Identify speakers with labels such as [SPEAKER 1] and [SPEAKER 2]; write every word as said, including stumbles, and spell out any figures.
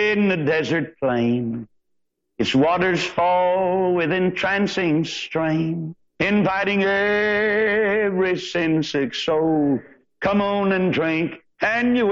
[SPEAKER 1] in the desert plain. Its waters fall with entrancing strain, inviting every sin-sick soul. Come on and drink, and you